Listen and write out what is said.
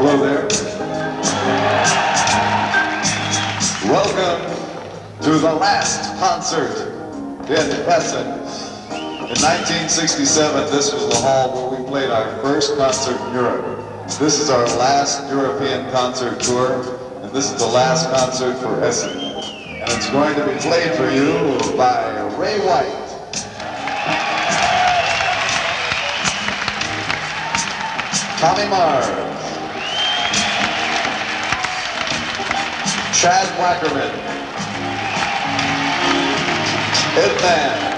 Hello there. Welcome to the last concert in Essen. In 1967, this was the hall where we played our first concert in Europe. This is our last European concert tour, and this is the last concert for Essen. And it's going to be played for you by Ray White, Tommy Mars, Chad Wackerman, Ed Mann,